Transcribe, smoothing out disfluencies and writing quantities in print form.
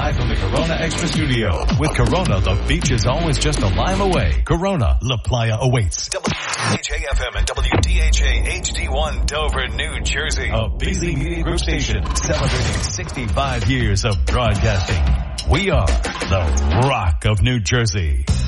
live from the Corona Extra Studio. With Corona, the beach is always just a lime away. Corona, La Playa awaits. WDHA-FM and WDHA HD1 Dover, New Jersey. A Beasley Media Group station celebrating 65 years of broadcasting. We are the Rock of New Jersey.